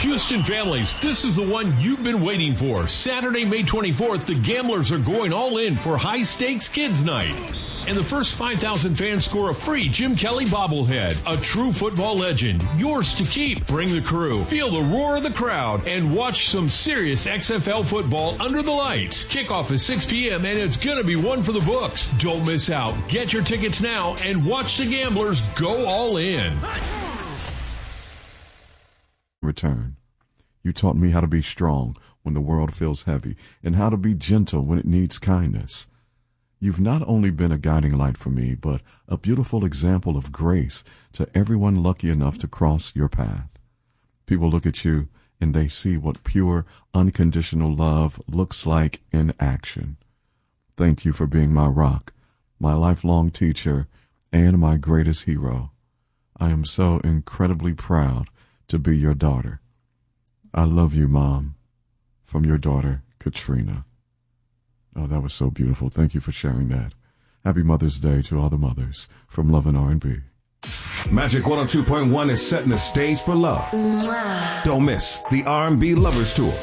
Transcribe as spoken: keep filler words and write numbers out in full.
Houston families, this is the one you've been waiting for. Saturday, May twenty-fourth, the Gamblers are going all in for High Stakes Kids Night. And the first five thousand fans score a free Jim Kelly bobblehead. A true football legend. Yours to keep. Bring the crew. Feel the roar of the crowd. And watch some serious X F L football under the lights. Kickoff is six p.m. and it's going to be one for the books. Don't miss out. Get your tickets now and watch the Gamblers go all in. Return. You taught me how to be strong when the world feels heavy and how to be gentle when it needs kindness. You've not only been a guiding light for me, but a beautiful example of grace to everyone lucky enough to cross your path. People look at you and they see what pure, unconditional love looks like in action. Thank you for being my rock, my lifelong teacher, and my greatest hero. I am so incredibly proud to be your daughter. I love you, Mom. From your daughter, Katrina. Oh, that was so beautiful. Thank you for sharing that. Happy Mother's Day to all the mothers from Love and R and B. Magic one oh two point one is setting the stage for love. Mwah. Don't miss the R and B Lovers Tour.